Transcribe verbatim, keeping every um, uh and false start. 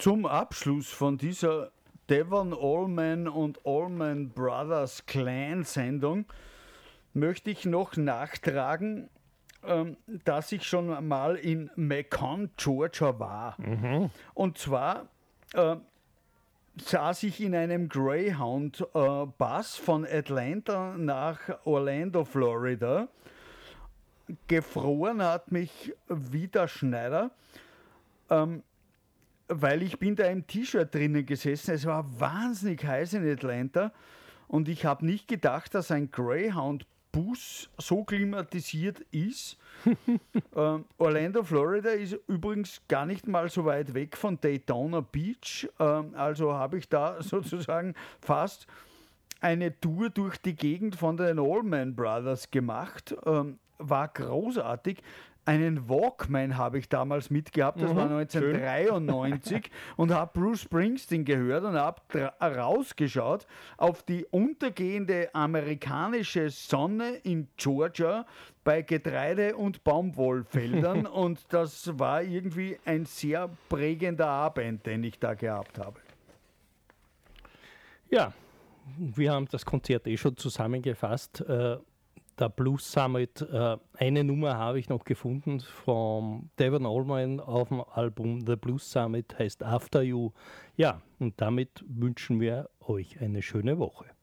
zum Abschluss von dieser Devon Allman und Allman Brothers Clan Sendung möchte ich noch nachtragen, ähm, dass ich schon mal in Macon, Georgia war. Mhm. Und zwar äh, saß ich in einem Greyhound-Bus äh, von Atlanta nach Orlando, Florida. Gefroren hat mich wie der Schneider, ähm, weil ich bin da im T-Shirt drinnen gesessen. Es war wahnsinnig heiß in Atlanta und ich habe nicht gedacht, dass ein Greyhound-Bus so klimatisiert ist. ähm, Orlando, Florida ist übrigens gar nicht mal so weit weg von Daytona Beach. Ähm, also habe ich da sozusagen fast eine Tour durch die Gegend von den Allman Brothers gemacht. Ähm, war großartig. Einen Walkman habe ich damals mitgehabt, das mhm, war neunzehnhundertdreiundneunzig schön. Und habe Bruce Springsteen gehört und habe rausgeschaut auf die untergehende amerikanische Sonne in Georgia bei Getreide- und Baumwollfeldern und das war irgendwie ein sehr prägender Abend, den ich da gehabt habe. Ja, wir haben das Konzert eh schon zusammengefasst. Äh, Der Blues Summit, äh, eine Nummer habe ich noch gefunden von Devon Allman auf dem Album The Blues Summit, heißt After You. Ja, und damit wünschen wir euch eine schöne Woche.